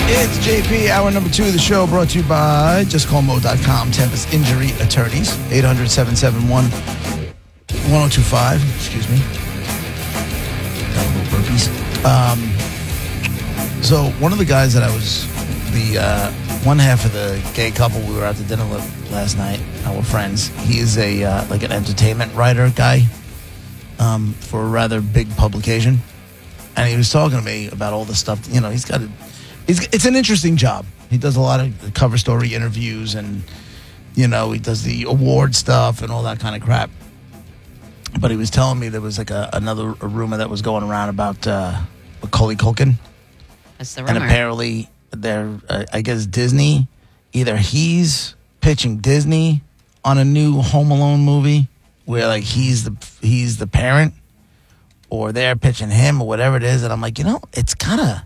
It's JP, hour number 2 of the show, brought to you by JustCallMo.com, Tempest Injury Attorneys, 800-771-1025. Excuse me. Got a little burpees. So one of the guys that I was, one half of the gay couple we were out to dinner with last night, our friends, he is like an entertainment writer guy for a rather big publication. And he was talking to me about all the stuff, it's an interesting job. He does a lot of cover story interviews and, he does the award stuff and all that kind of crap. But he was telling me there was like a rumor that was going around about Macaulay Culkin. That's the rumor. And apparently I guess Disney, either he's pitching Disney on a new Home Alone movie where like he's the parent, or they're pitching him or whatever it is. And I'm like, it's gotta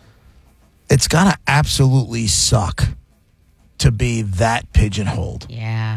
absolutely suck to be that pigeonholed. Yeah.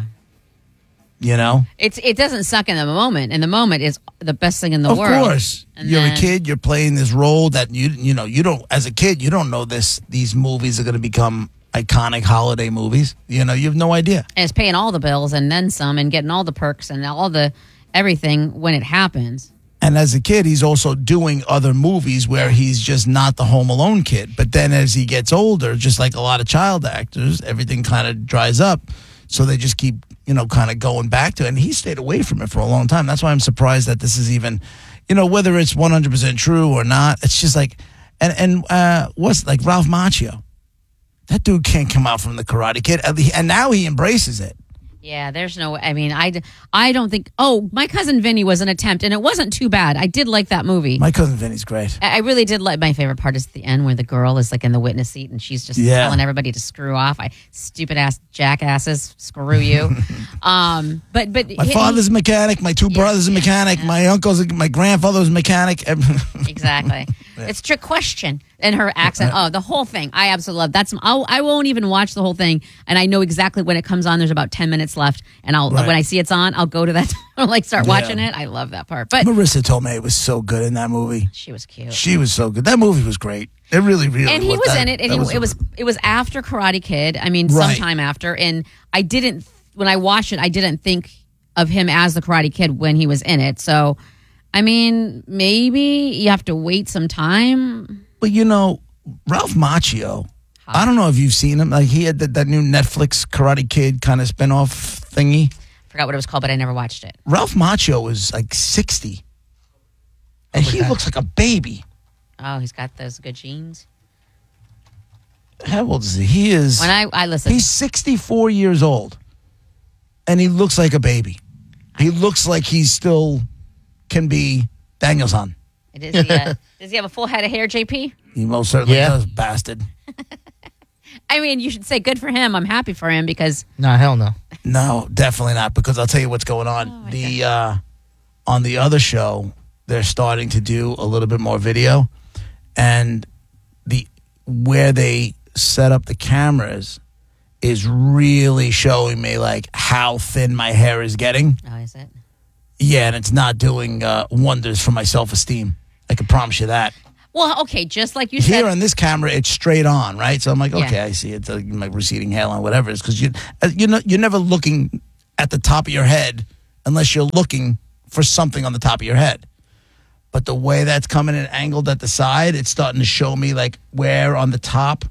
It doesn't suck in the moment. In the moment is the best thing in the world. Of course. And you're a kid, you're playing this role that you don't, as a kid, you don't know these movies are going to become iconic holiday movies. You have no idea. And it's paying all the bills and then some and getting all the perks and all the everything when it happens. And as a kid, he's also doing other movies where he's just not the Home Alone kid. But then as he gets older, just like a lot of child actors, everything kind of dries up. So they just keep, kind of going back to it. And he stayed away from it for a long time. That's why I'm surprised that this is even, whether it's 100% true or not. It's just like, what's like Ralph Macchio? That dude can't come out from the Karate Kid. And now he embraces it. Yeah, there's no, I don't think, my Cousin Vinny was an attempt, and it wasn't too bad. I did like that movie. My Cousin Vinny's great. I really did like, my favorite part is at the end where the girl is like in the witness seat and she's just telling everybody to screw off. Stupid ass jackasses, screw you. But my father's a mechanic, my two brothers are mechanic, my grandfather's a mechanic. Exactly. Yeah. It's a trick question. And her accent, the whole thing, I absolutely love. I won't even watch the whole thing, and I know exactly when it comes on. There's about 10 minutes left, and when I see it's on, I'll go to that. I'll start watching it. I love that part. But Marissa Tomei was so good in that movie. She was cute. She was so good. That movie was great. It really, really. And he was in it, and it was after Karate Kid. I mean, sometime after, and when I watched it, I didn't think of him as the Karate Kid when he was in it. So, I mean, maybe you have to wait some time. But Ralph Macchio, I don't know if you've seen him. Like he had that new Netflix Karate Kid kind of spinoff thingy. Forgot what it was called, but I never watched it. Ralph Macchio was like 60. And he looks like a baby. Oh, he's got those good genes. How old is he? He is. When I listen. He's 64 years old. And he looks like a baby. He looks like he still can be Daniel-san. Does he have a full head of hair, JP? He most certainly does, bastard. I mean, you should say good for him. I'm happy for him because... No, hell no. No, definitely not, because I'll tell you what's going on. On the other show, they're starting to do a little bit more video, and where they set up the cameras is really showing me like how thin my hair is getting. Oh, is it? Yeah, and it's not doing wonders for my self-esteem. I can promise you that. Well, okay, just like you said. Here on this camera, it's straight on, right? So I'm like, okay, I see it. My receding hairline, whatever it is. Because you're never looking at the top of your head unless you're looking for something on the top of your head. But the way that's coming and angled at the side, it's starting to show me like where on the top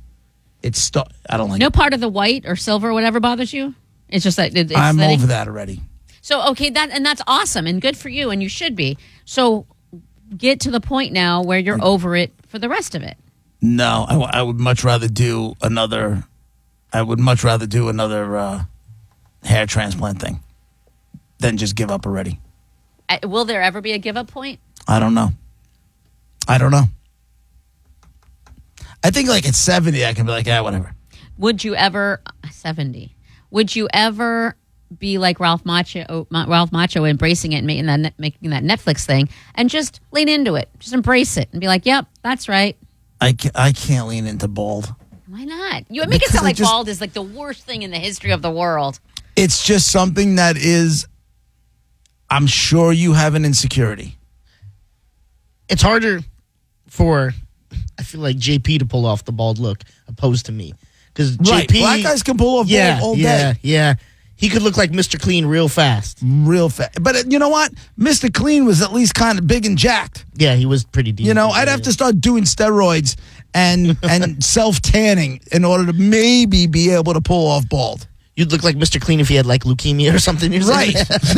I don't like no it. part of the white or silver or whatever bothers you? It's just that I'm over that already. So, okay, that's awesome and good for you, and you should be. So get to the point now where you're over it for the rest of it. No, I would much rather do another hair transplant thing than just give up already. Will there ever be a give up point? I don't know. I think like at 70, I can be like, whatever. Would you ever 70? Would you ever be like Ralph Macchio, embracing it and making that Netflix thing, and just lean into it, just embrace it, and be like, "Yep, that's right." I can't lean into bald. Why not? You make it sound like bald is like the worst thing in the history of the world. It's just something that is. I'm sure you have an insecurity. It's harder for I feel like JP to pull off the bald look, opposed to me. Because Right. JP, Black guys can pull off bald all day. Yeah. He could look like Mr. Clean real fast. Real fast. But you know what? Mr. Clean was at least kind of big and jacked. Yeah, he was pretty deep. You know, I'd have to start doing steroids and self-tanning in order to maybe be able to pull off bald. You'd look like Mr. Clean if he had like leukemia or something. Right.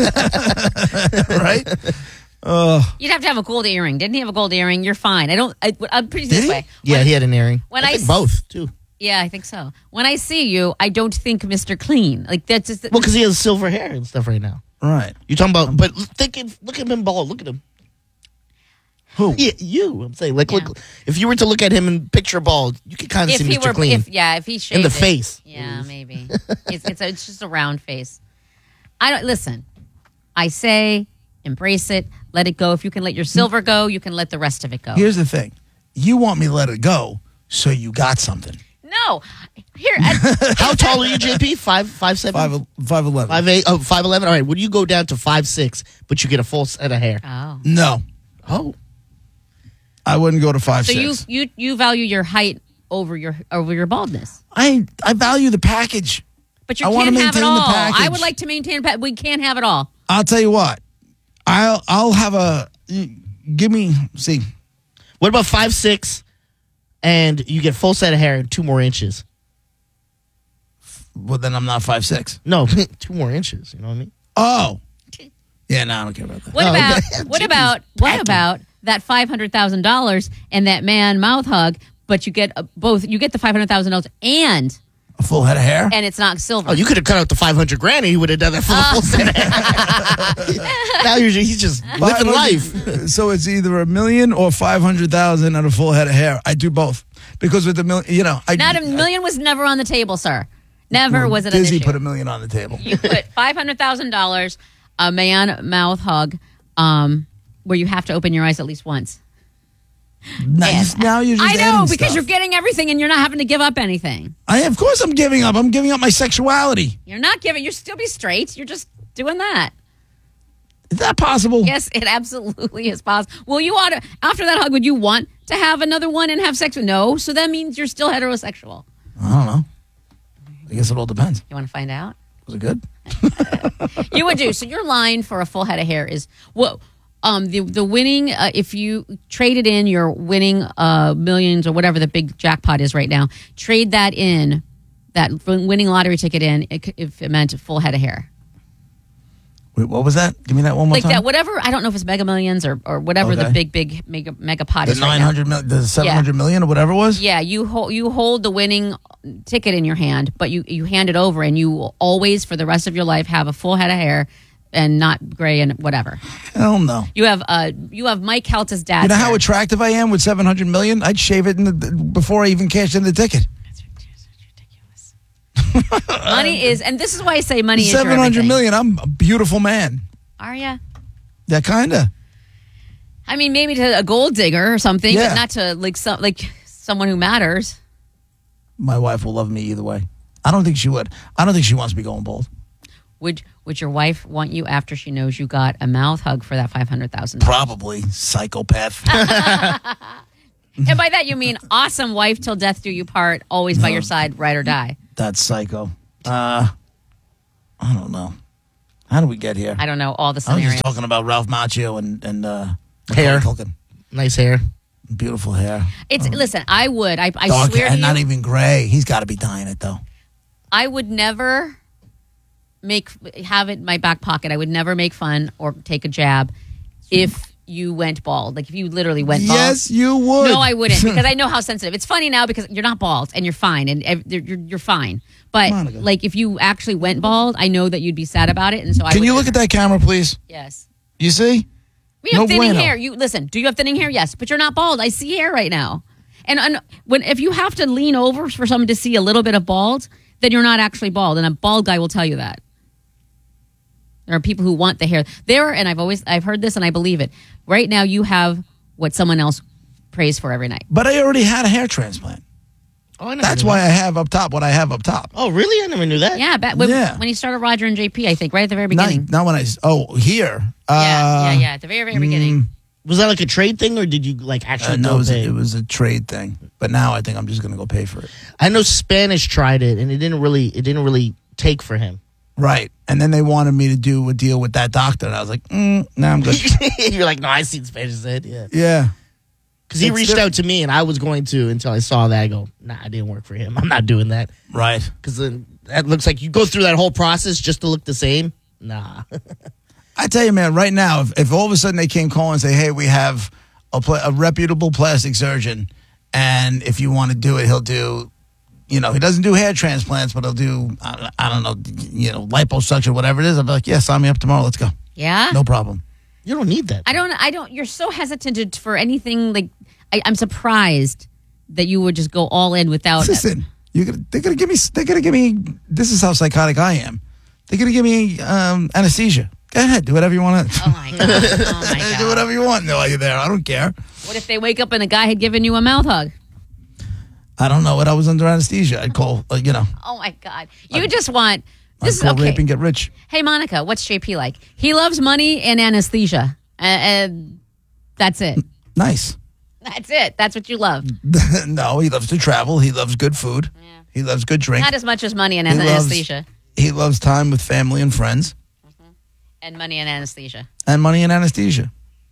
Right? You'd have to have a gold earring. Didn't he have a gold earring? You're fine. I'm pretty Did this he? way. Yeah, he had an earring. When I think both, too. Yeah, I think so. When I see you, I don't think Mr. Clean. Like that's just Well, because he has silver hair and stuff right now. Right. You're talking about, but look at him bald. Look at him. Who? Yeah, you. I'm saying, like, Yeah. look. If you were to look at him and picture bald, you could kind of if see he Mr. were, Clean if he shaved in the it. face. Yeah, maybe. It's just a round face. I don't listen. I say embrace it, let it go. If you can let your silver go, you can let the rest of it go. Here's the thing. You want me to let it go, so you got something. No, here. How tall are you, JP? 5'7"? 5'11". 5'8"? Oh, 5'11". All right. Would you go down to 5'6", but you get a full set of hair? Oh, No. Oh. I wouldn't go to 5'6". so you value your height over your baldness, I value the package. but you I wanna can't have it maintain the all. I package. would like to maintain. We can't have it all. I'll tell you what. I'll have a give me see. What about 5'6", and you get full set of hair and 2 more inches? Well, then I'm not 5'6". No, 2 more inches. You know what I mean? Oh. Yeah, no, I don't care about that. What Oh, about okay. what Jeez, about what about that $500,000 and that man mouth hug? But you get both. You get the $500,000 and A full head of hair? it's not silver. Oh, you could have cut out the 500 grand and he would have done that for the full set of hair. Now he's just living 500 life. So it's either $1 million or 500,000 and a full head of hair. I do both because with the million, you know, Not $1 million was never on the table, sir. Never was it an Disney issue. put $1 million on the table. You put $500,000, a man mouth hug, where you have to open your eyes at least once. Now you're just I know adding because stuff. you're getting everything and you're not having to give up anything. Of course I'm giving up. I'm giving up my sexuality. You're not giving. You're still be straight. You're just doing that. Is that possible? Yes, it absolutely is possible. Well, you ought to. After that hug, would you want to have another one and have sex with? No. So that means you're still heterosexual. I don't know. I guess it all depends. You want to find out? Was it good? You would do. So your line for a full head of hair is what? The winning, if you traded in your winning millions or whatever the big jackpot is right now, trade that in, that winning lottery ticket in, if it meant a full head of hair. Wait, what was that? Give me that one more Like time. that, whatever, I don't know if it's Mega Millions or whatever the Okay. big mega pot The is right now. 900 million, the 700 million or whatever it was? Yeah, you hold the winning ticket in your hand, but you hand it over and you will always, for the rest of your life, have a full head of hair and not gray and whatever. Hell no. You have Mike Helta's dad. You know how attractive I am with 700 million? I'd shave it before I even cashed in the ticket. money is, and this is why I say money is your 700 everything. million, I'm a beautiful man. Are ya? Yeah, kind of. I mean, maybe to a gold digger or something, Yeah. but not to like someone who matters. My wife will love me either way. I don't think she would. I don't think she wants me going bald. Would your wife want you after she knows you got a mouth hug for that $500,000? Probably. Psychopath. And by that you mean awesome wife till death do you part, always by your side, ride or die. That's psycho. I don't know. How do we get here? I don't know all the I was scenarios. just talking about Ralph Macchio and Hair. Macaulay Culkin. Nice hair. Beautiful hair. Listen, I would. I Dark swear hair, to and you, not even gray. He's got to be dyeing it though. I would never have it in my back pocket. I would never make fun or take a jab if you went bald. Like if you literally went bald. Yes, you would. No, I wouldn't because I know how sensitive. It's funny now because you're not bald and you're fine and you're fine. But Monica. like if you actually went bald, I know that you'd be sad about it. And so I Can would you look at that camera, please? Yes. You see? You have No thinning bueno. hair. You listen. Do you have thinning hair? Yes, but you're not bald. I see hair right now. And if you have to lean over for someone to see a little bit of bald, then you're not actually bald. And a bald guy will tell you that. There are people who want the hair. And I've heard this and I believe it. Right now, you have what someone else prays for every night. But I already had a hair transplant. Oh, I never That's knew why that. I have up top what I have up top. Oh, really? I never knew that. Yeah, Yeah. when you started Roger and JP, I think right at the very beginning. Not when here. Yeah. At the very beginning. Was that like a trade thing, or did you like actually no, go pay? it was a trade thing. But now I think I'm just gonna go pay for it. I know Spanish tried it, and it didn't really take for him. Right, and then they wanted me to do a deal with that doctor, and I was like, "No, I'm good." You're like, no, I seen Spanish head, yeah. Yeah, because he reached out to me, and I was going to until I saw that. I go, nah, it didn't work for him. I'm not doing that. right. Because that looks like you go through that whole process just to look the same. Nah. I tell you, man, right now, if all of a sudden they came calling and say, "Hey, we have a reputable plastic surgeon, and if you want to do it, he'll do." He doesn't do hair transplants, but he'll do, I don't know, liposuction, whatever it is. I'll be like, yeah, sign me up tomorrow. Let's go. Yeah? No problem. You don't need that. I don't, you're so hesitant for anything. Like, I'm surprised that you would just go all in without. Listen, they're going to give me, this is how psychotic I am. They're going to give me anesthesia. Go ahead, do whatever you want to. Oh, my God. Oh, my God. Do whatever you want while you're there. I don't care. What if they wake up and a guy had given you a mouth hug? I don't know what I was under anesthesia. I'd call, Oh, my God. You just want... This I'd is call okay. rape and get rich. Hey, Monica, what's JP like? He loves money and anesthesia. That's it. Nice. That's it. That's what you love. No, he loves to travel. He loves good food. Yeah. He loves good drink. Not as much as money and anesthesia. He loves time with family and friends. And money and anesthesia. And money and anesthesia.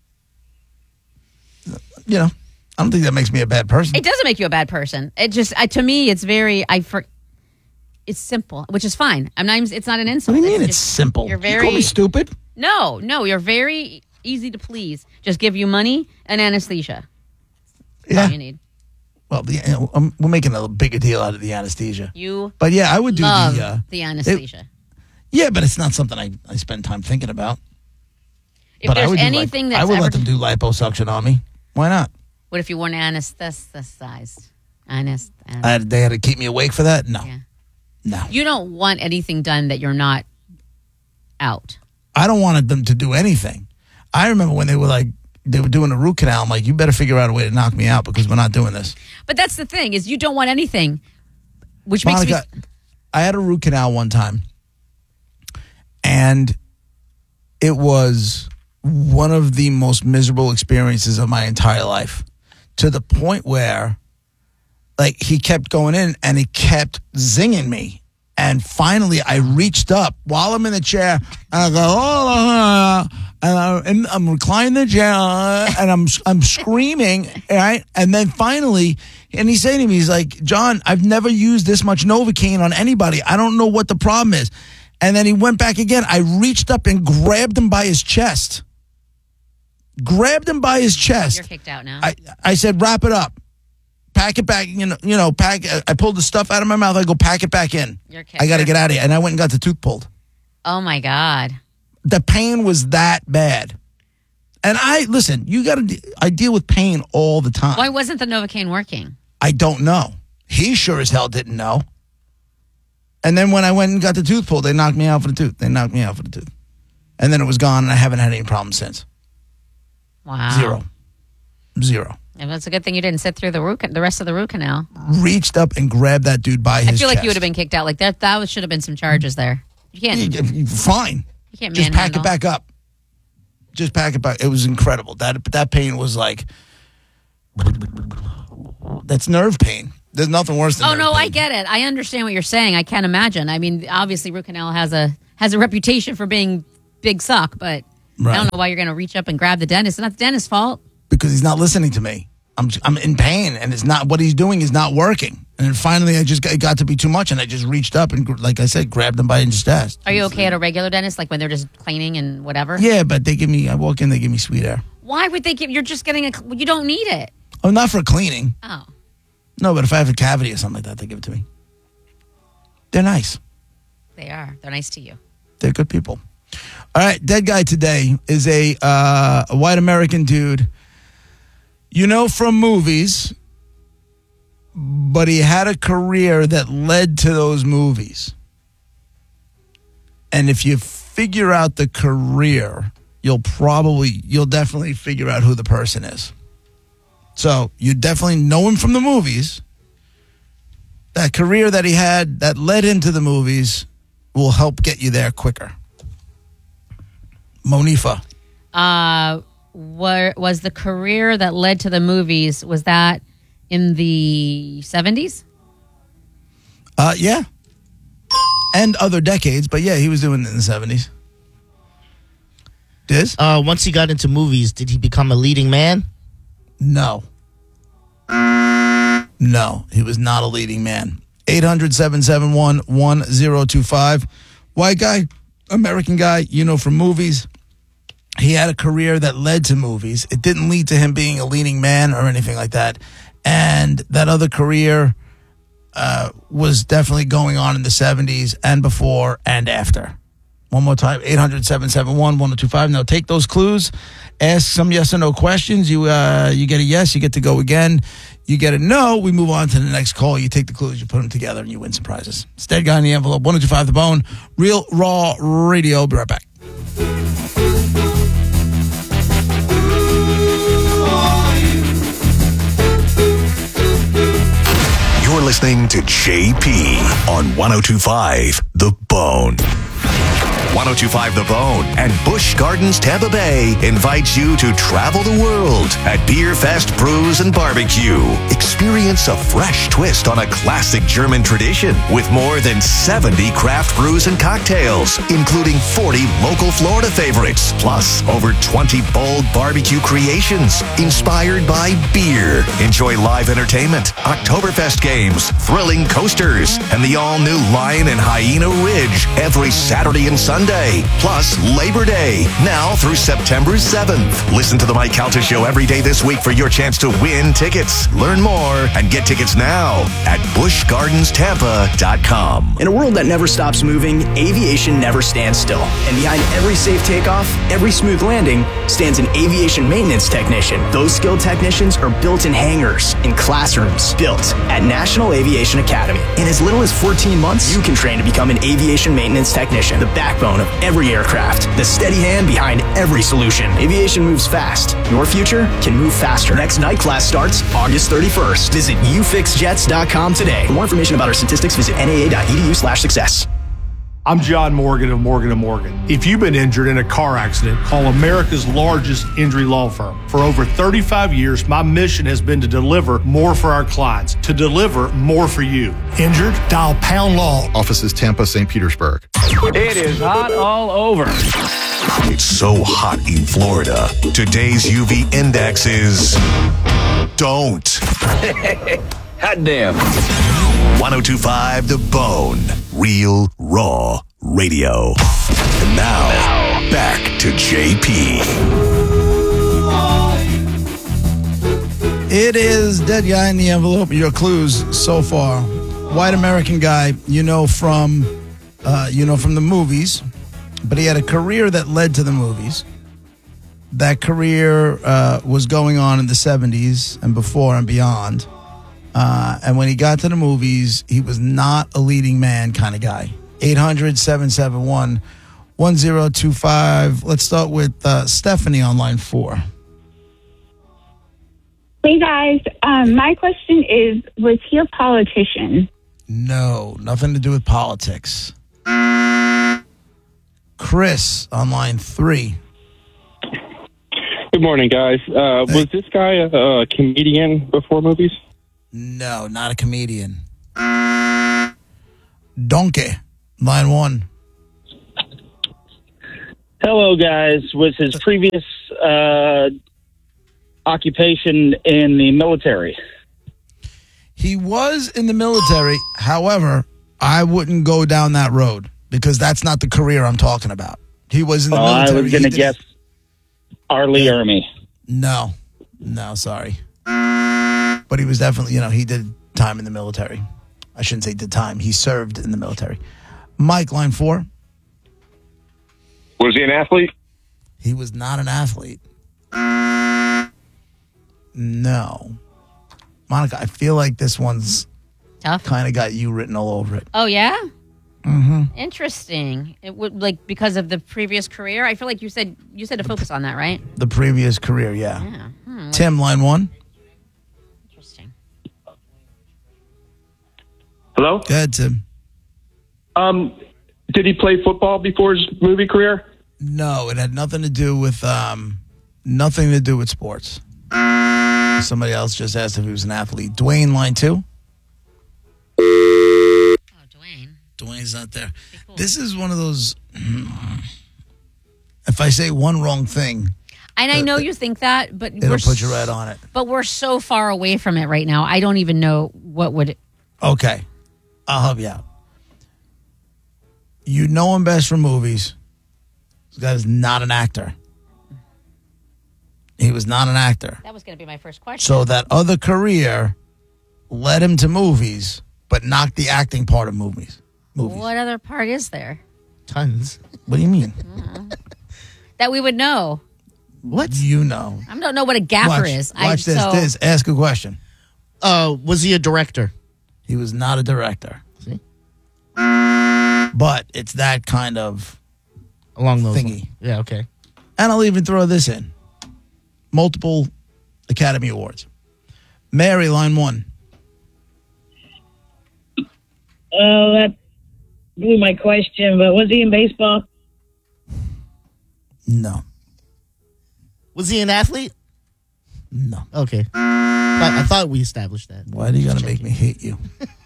I don't think that makes me a bad person. It doesn't make you a bad person. It just, to me, it's very, it's simple, which is fine. It's not an insult. What do you mean it's it's simple? You're You very... call me stupid? No, you're very easy to please. Just give you money and anesthesia. That's all you need. Well, we're making a bigger deal out of the anesthesia. But yeah, I would do love the anesthesia. Yeah, but it's not something I spend time thinking about. If there's anything that's I would ever... let them do liposuction on me. Why not? What if you weren't anesthetized? They had to keep me awake for that? No. Yeah. No. You don't want anything done that you're not out. I don't want them to do anything. I remember when they were doing a root canal. I'm like, you better figure out a way to knock me out because we're not doing this. But that's the thing, is you don't want anything, which Monica, makes me... I had a root canal one time, and it was one of the most miserable experiences of my entire life, to the point where he kept going in and he kept zinging me. And finally I reached up while I'm in the chair and I go, and I'm reclining in the chair and I'm screaming, right? And then finally, and he's saying to me, he's like, John, I've never used this much Novocaine on anybody. I don't know what the problem is. And then he went back again. I reached up and grabbed him by his chest. You're kicked out now. I said, wrap it up. Pack it back, pack. I pulled the stuff out of my mouth. I go, pack it back in. I got to get out of here. And I went and got the tooth pulled. Oh, my God. The pain was that bad. And I deal with pain all the time. Why wasn't the Novocaine working? I don't know. He sure as hell didn't know. And then when I went and got the tooth pulled, they knocked me out for the tooth. And then it was gone, and I haven't had any problems since. Wow. Zero. And it's a good thing you didn't sit through the rest of the root canal. Reached up and grabbed that dude by his chest. I feel like you would have been kicked out. Like that should have been some charges there. You can't. Fine. You can't just pack manhandle. it back up. Just pack it back. It was incredible. That pain was like, that's nerve pain. There's nothing worse than nerve pain. I get it. I understand what you're saying. I can't imagine. I mean, obviously root canal has a reputation for being big suck, but I don't know why you're going to reach up and grab the dentist. It's not the dentist's fault. Because he's not listening to me. I'm in pain, and it's not what he's doing is not working. And then finally, it got to be too much, and I just reached up and, like I said, grabbed him by his chest. Are you okay at a regular dentist, like when they're just cleaning and whatever? Yeah, but I walk in, they give me sweet air. Why would they give? You're just getting you don't need it. Oh, not for cleaning. Oh. No, but if I have a cavity or something like that, they give it to me. They're nice. They are. They're nice to you. They're good people. All right, dead guy today is a white American dude. From movies, but he had a career that led to those movies. And if you figure out the career, you'll definitely figure out who the person is. So you definitely know him from the movies. That career that he had that led into the movies will help get you there quicker. Monifa. was the career that led to the movies, was that in the 70s? Yeah. And other decades, but yeah, he was doing it in the 70s. Diz? Once he got into movies, did he become a leading man? No. No, he was not a leading man. 800-771-1025. White guy, American guy, from movies. He had a career that led to movies. It didn't lead to him being a leading man or anything like that. And that other career was definitely going on in the 70s and before and after. One more time, 800-771-1025. Now take those clues, ask some yes or no questions. You get a yes, you get to go again. You get a no, we move on to the next call. You take the clues, you put them together, and you win some prizes. It's Dead Guy in the Envelope, 1025 The Bone, Real Raw Radio. Be right back. You're listening to JP on 1025 The Bone. 1025 The Bone and Busch Gardens Tampa Bay invites you to travel the world at Beer Fest Brews and Barbecue. Experience a fresh twist on a classic German tradition with more than 70 craft brews and cocktails, including 40 local Florida favorites, plus over 20 bold barbecue creations inspired by beer. Enjoy live entertainment, Oktoberfest games, thrilling coasters, and the all-new Lion and Hyena Ridge every Saturday and Sunday, plus Labor Day, now through September 7th. Listen to the Mike Calta Show every day this week for your chance to win tickets. Learn more and get tickets now at BuschGardensTampa.com. In a world that never stops moving, aviation never stands still. And behind every safe takeoff, every smooth landing, stands an aviation maintenance technician. Those skilled technicians are built in hangars, in classrooms, built at National Aviation Academy. In as little as 14 months, you can train to become an aviation maintenance technician, the backbone of every aircraft, the steady hand behind every solution. Aviation moves fast. Your future can move faster. Next night class starts August 31st. Visit ufixjets.com today. For more information about our statistics, visit naa.edu/success. I'm John Morgan of Morgan & Morgan. If you've been injured in a car accident, call America's largest injury law firm. For over 35 years, my mission has been to deliver more for our clients, to deliver more for you. Injured? Dial Pound Law. Offices Tampa, St. Petersburg. It is hot all over. It's so hot in Florida. Today's UV index is don't. Hot damn. 1025 The Bone, Real Raw Radio. And now, back to JP. It is Dead Guy in the Envelope. Your clues so far. White American guy, from the movies, but he had a career that led to the movies. That career was going on in the 70s and before and beyond. And when he got to the movies, he was not a leading man kind of guy. 800-771-1025. Let's start with Stephanie on line 4. Hey, guys. My question is, was he a politician? No, nothing to do with politics. Chris on line 3. Good morning, guys. Was this guy a comedian before movies? No, not a comedian. Donkey, line 1. Hello, guys. Was his previous occupation in the military? He was in the military. However, I wouldn't go down that road because that's not the career I'm talking about. He was in the military. I was going to guess Arlie Ermy. No, sorry. But he was definitely, he did time in the military. I shouldn't say did time. He served in the military. Mike, line 4. Was he an athlete? He was not an athlete. No. Monica, I feel like this one's tough. Kind of got you written all over it. Oh, yeah? Mm-hmm. Interesting. It would because of the previous career. I feel like you said to focus on that, right? The previous career, yeah. Yeah. Tim, line 1. Hello? Go ahead, Tim. Did he play football before his movie career? No, it had nothing to do with Nothing to do with sports. Somebody else just asked if he was an athlete. Dwayne, line 2. Oh, Dwayne. Dwayne's not there. Cool. This is one of those. If I say one wrong thing, and I know you think that, but it'll put you right on it. But we're so far away from it right now. I don't even know what would. Okay, I'll help you out. You know him best from movies. This guy's not an actor. He was not an actor. That was going to be my first question. So that other career led him to movies, but knocked the acting part of movies. What other part is there? Tons. What do you mean? That we would know. What? You know. I don't know what a gaffer is. Watch this. Ask a question. Was he a director? He was not a director. See? But it's that kind of along those thingy. Lines. Yeah, okay. And I'll even throw this in. Multiple Academy Awards. Mary, line 1. That blew my question, but was he in baseball? No. Was he an athlete? No. Okay. I thought we established that. Why do you got to make me hate you?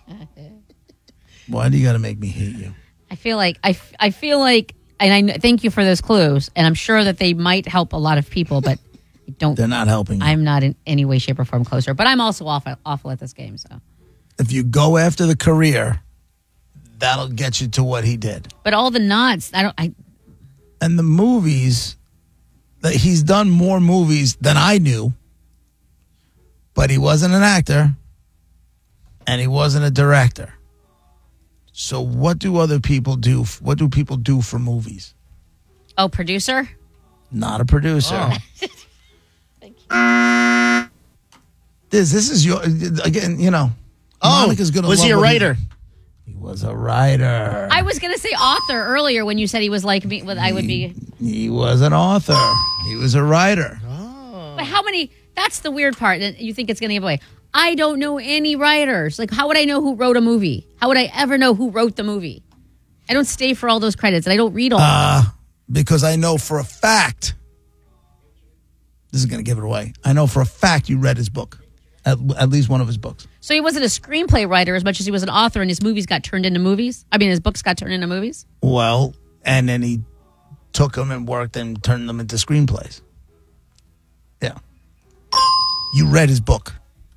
Why do you got to make me hate you? I feel like, and I thank you for those clues, and I'm sure that they might help a lot of people, but I don't. They're not helping you. I'm not in any way, shape, or form closer, but I'm also awful at this game, so. If you go after the career, that'll get you to what he did. But all the nods, And the movies, that he's done more movies than I knew, but he wasn't an actor, and he wasn't a director. So what do other people do? What do people do for movies? Oh, producer? Not a producer. Oh. Thank you. This is your, again, you know. Monica's gonna was he a writer? He was a writer. I was going to say author earlier when you said he was like me. I would be. He was an author. He was a writer. But how many? That's the weird part that you think it's going to give away. I don't know any writers. Like, how would I know who wrote a movie? How would I ever know who wrote the movie? I don't stay for all those credits, and I don't read all of them. Because I know for a fact, this is going to give it away. I know for a fact you read his book, at least one of his books. So he wasn't a screenplay writer as much as he was an author, and his movies got turned into movies? I mean, his books got turned into movies? Well, and then he took them and worked and turned them into screenplays. Yeah. You read his book.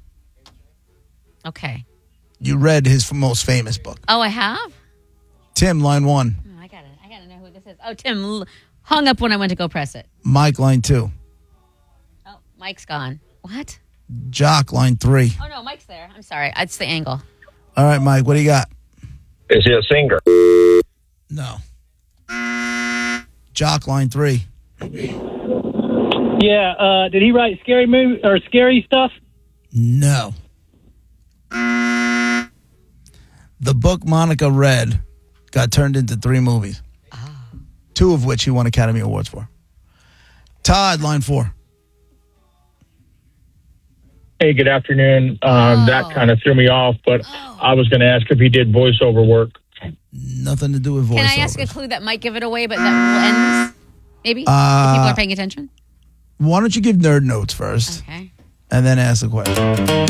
Okay. You read his most famous book. Oh, I have? Tim, line 1. Oh, I gotta know who this is. Oh, Tim hung up when I went to go press it. Mike, line 2. Oh, Mike's gone. What? Jock, line 3. Oh, no, Mike's there. I'm sorry. It's the angle. All right, Mike, what do you got? Is he a singer? No. Jock, line 3. Yeah, did he write scary movie or scary stuff? No. The book Monica read got turned into 3 movies. 2 of which he won Academy Awards for. Todd, line 4. Hey, good afternoon. That kind of threw me off, but I was going to ask if he did voiceover work. Nothing to do with voiceover. Can I ask a clue that might give it away, but that will end this? Maybe? If people are paying attention? Why don't you give nerd notes first? Okay. And then ask the question.